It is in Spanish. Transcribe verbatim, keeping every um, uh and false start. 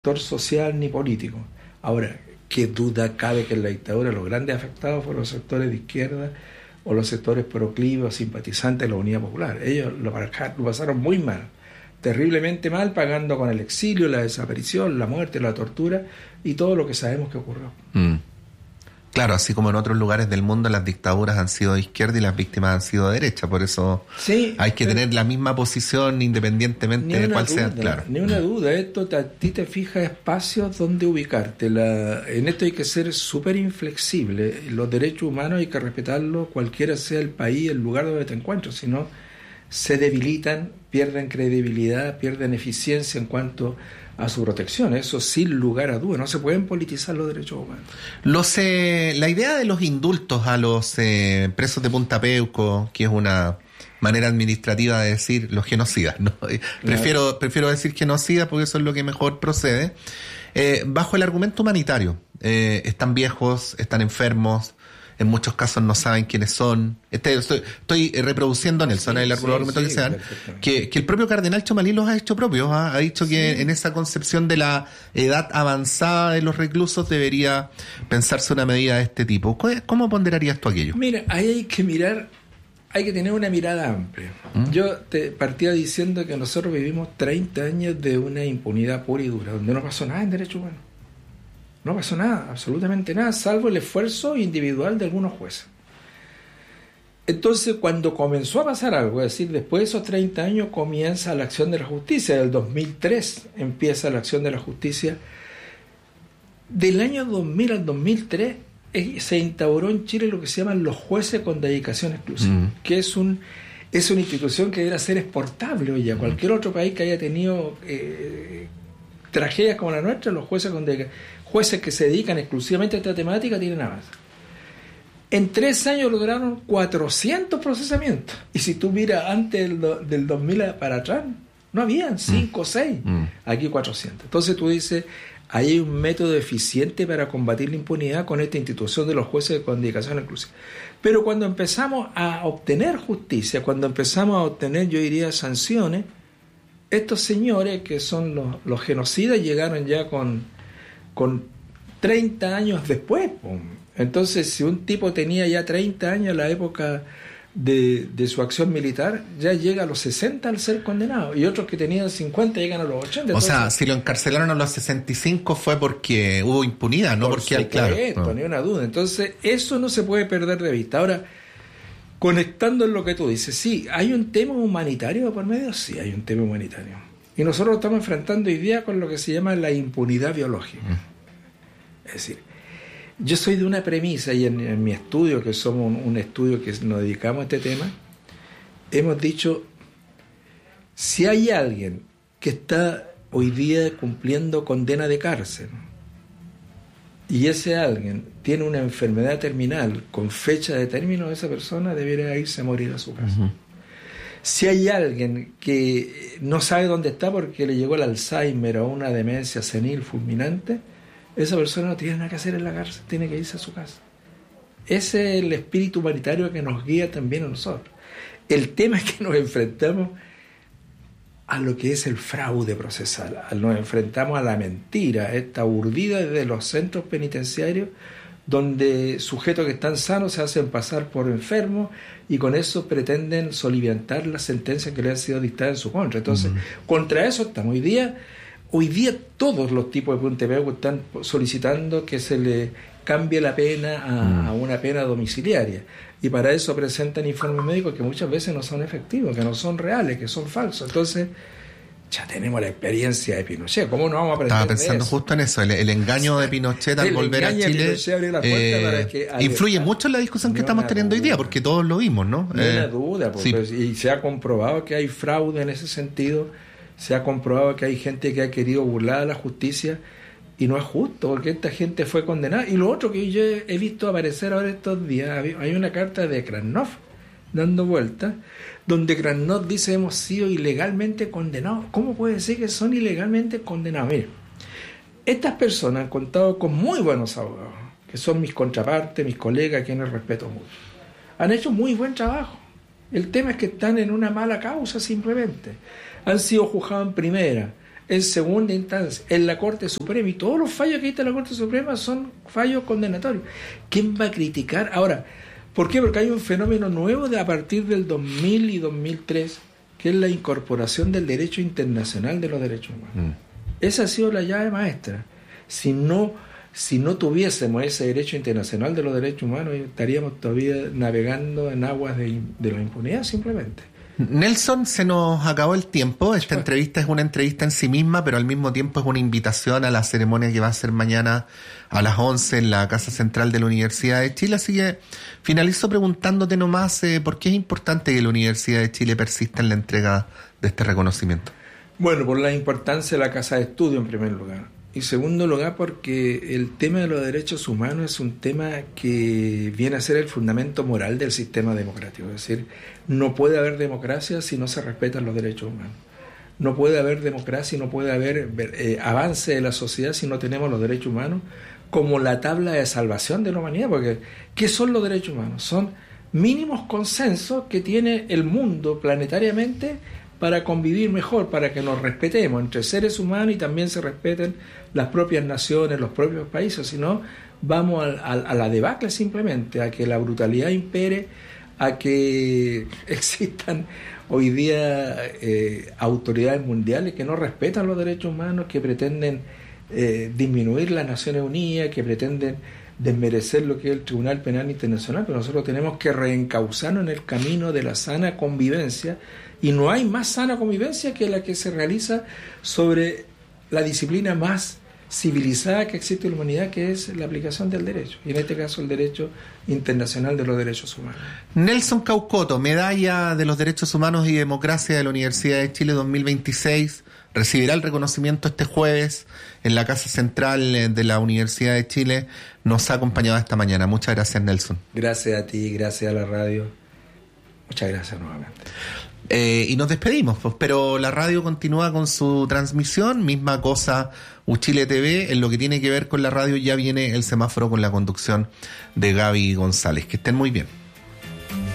sector social ni político. Ahora, ¿qué duda cabe que en la dictadura los grandes afectados fueron los sectores de izquierda o los sectores proclives o simpatizantes de la Unidad Popular? Ellos lo, lo pasaron muy mal, terriblemente mal, pagando con el exilio, la desaparición, la muerte, la tortura y todo lo que sabemos que ocurrió. Mm. Claro, así como en otros lugares del mundo las dictaduras han sido de izquierda y las víctimas han sido de derecha, por eso sí, hay que tener la misma posición independientemente de cuál sea. Claro. Ni una duda, esto te, a ti te fija espacios donde ubicarte. La, en esto hay que ser súper inflexible. Los derechos humanos hay que respetarlos cualquiera sea el país, el lugar donde te encuentres, si no se debilitan, pierden credibilidad, pierden eficiencia en cuanto a su protección. Eso sin lugar a dudas, no se pueden politizar los derechos humanos. Los, eh, la idea de los indultos a los eh, presos de Punta Peuco, que es una manera administrativa de decir los genocidas, ¿no? Prefiero, claro. prefiero decir genocidas porque eso es lo que mejor procede, eh, bajo el argumento humanitario. Eh, están viejos, están enfermos, en muchos casos no saben quiénes son. Este, estoy, estoy reproduciendo, Nelson, sí, el sí, argumento sí, que se dan, que, que el propio cardenal Chomalí los ha hecho propios, ¿eh? Ha dicho que sí. En esa concepción de la edad avanzada de los reclusos debería pensarse una medida de este tipo. ¿Cómo ponderarías tú aquello? Mira, ahí hay que mirar, hay que tener una mirada amplia. ¿Mm? Yo te partía diciendo que nosotros vivimos treinta años de una impunidad pura y dura, donde no pasó nada en derechos humanos. No pasó nada, absolutamente nada, salvo el esfuerzo individual de algunos jueces. Entonces, cuando comenzó a pasar algo, es decir, después de esos treinta años comienza la acción de la justicia. Del dos mil tres empieza la acción de la justicia. Del año dos mil al dos mil tres eh, se instauró en Chile lo que se llaman los jueces con dedicación exclusiva, mm. que es un es una institución que debería ser exportable hoy a cualquier otro país que haya tenido eh, tragedias como la nuestra. Los jueces con dedicación, jueces que se dedican exclusivamente a esta temática tienen avance. En tres años lograron cuatrocientos procesamientos. Y si tú miras antes del, do, del dos mil para atrás, no habían cinco o seis. Mm. Aquí cuatrocientos. Entonces tú dices, ahí hay un método eficiente para combatir la impunidad con esta institución de los jueces con dedicación exclusiva. Pero cuando empezamos a obtener justicia, cuando empezamos a obtener, yo diría, sanciones, estos señores que son los, los genocidas llegaron ya con... con treinta años después. Entonces, si un tipo tenía ya treinta años en la época de, de su acción militar, ya llega a los sesenta al ser condenado, y otros que tenían cincuenta llegan a los ochenta. O Entonces, sea, si lo encarcelaron a los sesenta y cinco fue porque hubo impunidad, no por porque claro, no. Ni una duda. Entonces, eso no se puede perder de vista. Ahora, conectando en lo que tú dices, sí, ¿hay un tema humanitario por medio? Sí, hay un tema humanitario. Y nosotros estamos enfrentando hoy día con lo que se llama la impunidad biológica. Mm. Es decir, yo soy de una premisa, y en, en mi estudio, que somos un, un estudio que nos dedicamos a este tema, hemos dicho, si hay alguien que está hoy día cumpliendo condena de cárcel, y ese alguien tiene una enfermedad terminal con fecha de término, esa persona debería irse a morir a su casa. Uh-huh. Si hay alguien que no sabe dónde está porque le llegó el Alzheimer o una demencia senil fulminante, esa persona no tiene nada que hacer en la cárcel, tiene que irse a su casa. Ese es el espíritu humanitario que nos guía también a nosotros. El tema es que nos enfrentamos a lo que es el fraude procesal, nos enfrentamos a la mentira, esta urdida de los centros penitenciarios, donde sujetos que están sanos se hacen pasar por enfermos y con eso pretenden soliviantar las sentencias que le han sido dictadas en su contra. Entonces, uh-huh. contra eso estamos hoy día. Hoy día todos los tipos de Punta Peuco están solicitando que se le cambie la pena a, mm. a una pena domiciliaria, y para eso presentan informes médicos que muchas veces no son efectivos, que no son reales, que son falsos. Entonces ya tenemos la experiencia de Pinochet, ¿cómo no vamos a aprender? Estaba pensando justo en eso, el, el engaño de Pinochet al volver a Chile eh, para influye haya, mucho en la discusión que estamos teniendo duda. Hoy día, porque todos lo vimos, ¿no? No hay eh, duda, porque, sí. Y se ha comprobado que hay fraude en ese sentido. Se ha comprobado que hay gente que ha querido burlar a la justicia y no es justo, porque esta gente fue condenada. Y lo otro que yo he visto aparecer ahora estos días, hay una carta de Krasnov dando vueltas, donde Krasnov dice: hemos sido ilegalmente condenados. ¿Cómo puede ser que son ilegalmente condenados? Mira, estas personas han contado con muy buenos abogados, que son mis contrapartes, mis colegas, a quienes respeto mucho. Han hecho muy buen trabajo. El tema es que están en una mala causa simplemente. Han sido juzgados en primera, en segunda instancia, en la Corte Suprema, y todos los fallos que dicta la Corte Suprema son fallos condenatorios. ¿Quién va a criticar? Ahora, ¿por qué? Porque hay un fenómeno nuevo de a partir del dos mil y dos mil tres, que es la incorporación del derecho internacional de los derechos humanos. Mm. Esa ha sido la llave maestra. Si no, si no tuviésemos ese derecho internacional de los derechos humanos, estaríamos todavía navegando en aguas de, de la impunidad simplemente. Nelson, se nos acabó el tiempo. Esta entrevista es una entrevista en sí misma, pero al mismo tiempo es una invitación a la ceremonia que va a ser mañana a las once en la Casa Central de la Universidad de Chile. Así que finalizo preguntándote nomás eh, por qué es importante que la Universidad de Chile persista en la entrega de este reconocimiento. Bueno, por la importancia de la Casa de Estudio en primer lugar. Y segundo lugar, porque el tema de los derechos humanos es un tema que viene a ser el fundamento moral del sistema democrático. Es decir, no puede haber democracia si no se respetan los derechos humanos. No puede haber democracia y no puede haber eh, avance de la sociedad si no tenemos los derechos humanos como la tabla de salvación de la humanidad. Porque, ¿qué son los derechos humanos? Son mínimos consensos que tiene el mundo planetariamente para convivir mejor, para que nos respetemos entre seres humanos y también se respeten las propias naciones, los propios países. Si no, vamos a, a, a la debacle simplemente, a que la brutalidad impere, a que existan hoy día eh, autoridades mundiales que no respetan los derechos humanos, que pretenden eh, disminuir las Naciones Unidas, que pretenden desmerecer lo que es el Tribunal Penal Internacional, pero nosotros tenemos que reencauzarnos en el camino de la sana convivencia. Y no hay más sana convivencia que la que se realiza sobre la disciplina más civilizada que existe en la humanidad, que es la aplicación del derecho, y en este caso el derecho internacional de los derechos humanos. Nelson Caucoto, medalla de los derechos humanos y democracia de la Universidad de Chile dos mil veintiséis, recibirá el reconocimiento este jueves en la Casa Central de la Universidad de Chile. Nos ha acompañado esta mañana. Muchas gracias, Nelson. Gracias a ti, gracias a la radio. Muchas gracias nuevamente. Eh, y nos despedimos, pues, pero la radio continúa con su transmisión, misma cosa Uchile T V. En lo que tiene que ver con la radio ya viene el semáforo con la conducción de Gaby González. Que estén muy bien.